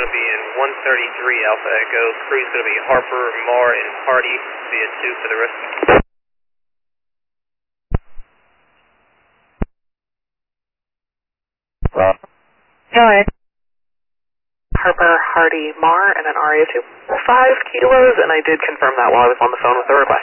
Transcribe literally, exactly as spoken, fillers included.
going to be in one thirty-three Alpha Echo. Crew's going to be Harper, Marr, and Hardy via two for the rest. Alright. Harper, Hardy, Marr, and then R A two. Five kilos, and I did confirm that while I was on the phone with the request.